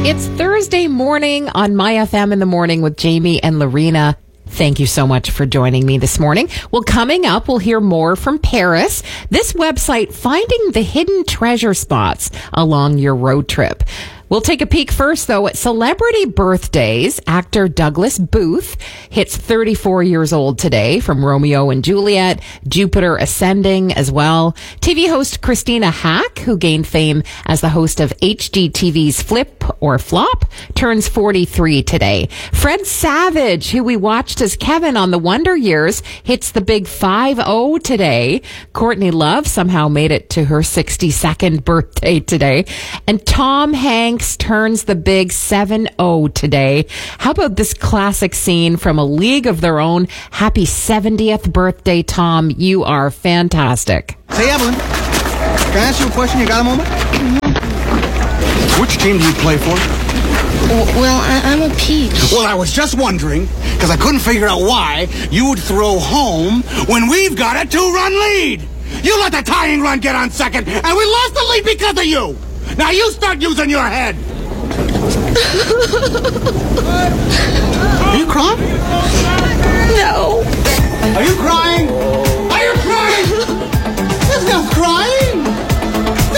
It's Thursday morning on My FM in the Morning with Jamie and Lorena. Thank you so much for joining me this morning. Well, coming up, we'll hear more from Paris. This website, finding the hidden treasure spots along your road trip. We'll take a peek first, though, at celebrity birthdays. Actor Douglas Booth hits 34 years old today, from Romeo and Juliet, Jupiter Ascending as well. TV host Christina Hack, who gained fame as the host of HGTV's Flip or Flop, turns 43 today. Fred Savage, who we watched as Kevin on The Wonder Years, hits the big 50 today. Courtney Love somehow made it to her 62nd birthday today. And Tom Hanks turns the big 70 today. How about this classic scene from A League of Their Own? Happy 70th birthday, Tom. You are fantastic. Hey, Evelyn, can I ask you a question? You got a moment? Which team do you play for? Well, I'm a peach. Well, I was just wondering, because I couldn't figure out why you would throw home when we've got a 2-run lead. You let the tying run get on second, and we lost the lead because of you. Now you start using your head. Are you crying?